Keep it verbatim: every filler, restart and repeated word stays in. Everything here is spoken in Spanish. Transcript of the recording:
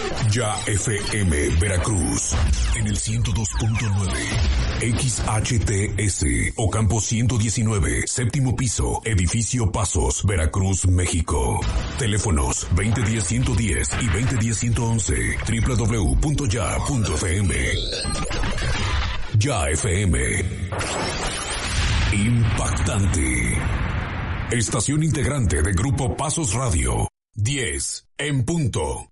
Ya F M Veracruz en el ciento dos punto nueve, X H T S Ocampo ciento diecinueve, séptimo piso, edificio Pasos, Veracruz, México. Teléfonos veinte diez ciento diez y veinte diez ciento once, doble u doble u doble u punto ya punto f m. Ya F M. Impactante. Estación integrante de Grupo Pasos Radio. diez en punto.